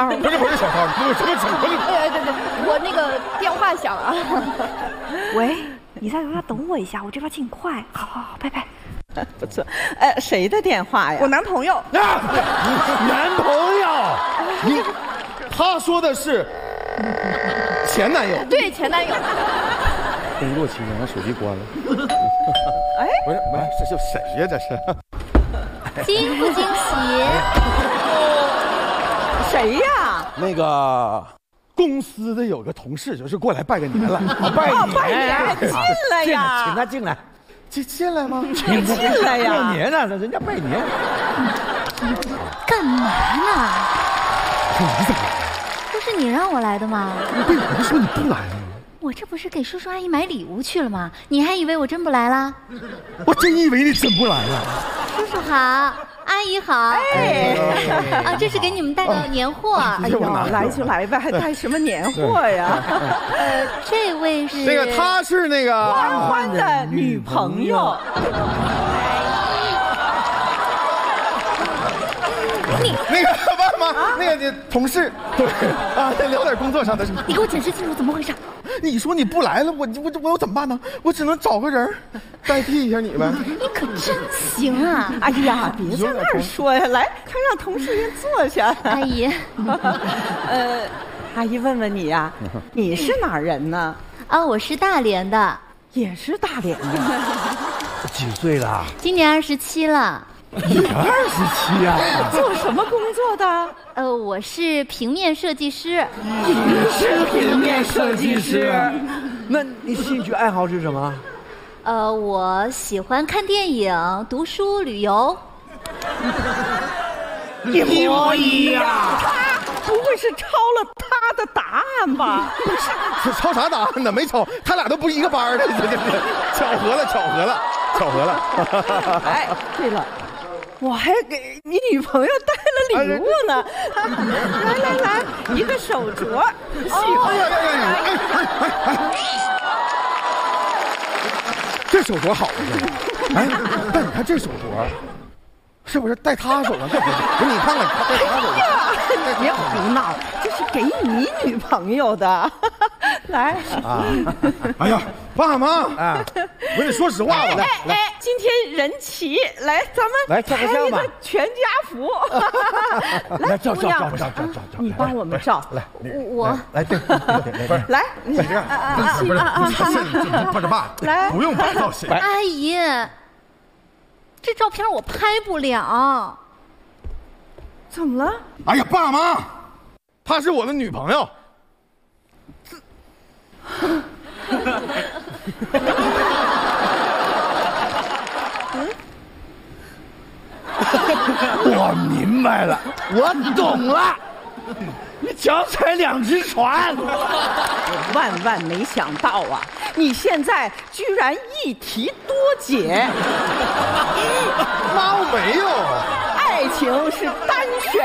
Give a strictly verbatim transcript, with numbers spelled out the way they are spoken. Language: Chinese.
套？ 不是不是小涛，你有什么整？不是， 对对对，我那个电话响了。 喂，你在楼下等我一下，我这边尽快。好好好，拜拜。 不错，呃，谁的电话呀？ 我男朋友。 啊，男朋友，你，他说的是前男友。 对，前男友。 工作期间，把手机关了。哎，不是，不是，这是谁呀？这是。 惊不惊喜？ 谁呀？ 那个公司的有个同事，就是过来拜个年了。拜年，拜年，进来呀！ 请他进来。进进来吗？ 请进来呀！ 过年啊，人家拜年。 干嘛呢？ 你怎么来？ 不是你让我来的吗？ 对，我就说你不来了。 我这不是给叔叔阿姨买礼物去了吗？你还以为我真不来了？ 我真以为你真不来了。 叔叔好，阿姨好。哎，啊，这是给你们带的年货。 哎呦，来就来呗，还带什么年货呀？ 呃，这位是那个，他是那个欢欢的女朋友。 你那个爸妈，那个你同事，对啊，再聊点工作上的事。 你给我解释清楚怎么回事？ 你说你不来了，我我我我怎么办呢？我只能找个人代替一下你呗。 你可真行啊！ 哎呀，别在那儿说呀，来，快让同事先坐下。 阿姨， 呃，阿姨问问你呀，你是哪儿人呢？ 啊，我是大连的， 也是大连的。 几岁了？ 今年二十七了。 你二十七啊？ 做什么工作的？ 呃，我是平面设计师。 你是平面设计师？那你兴趣爱好是什么？ 呃，我喜欢看电影、读书、旅游。 一模一样。 他不会是抄了他的答案吧？ 是抄啥答案呢？没抄，他俩都不是一个班的，这这巧合了，巧合了，巧合了。 哎，对了。我还给你女朋友带了礼物呢，来来来，一个手镯，喜欢的。 这手镯好啊，这哎，但你看这手镯，是不是戴他手上？这不是，不是你看看，戴他手上。 别胡闹，这是给你女朋友的。来啊！哎呀，爸妈啊！我跟你说实话吧， 来来，今天人齐，来，咱们来照个相吧， 全家福。 来照照照照照照照， 你帮我们照。 来， 我来对， 来， 你这样，不是不是不是爸， 来， 不用照相。 阿姨，这照片我拍不了。 怎么了？ 哎呀，爸妈，她是我的女朋友。 我明白了，我懂了。你脚踩两只船， 我万万没想到啊！你现在居然一题多解。 妈，我没有。 爱情是单选。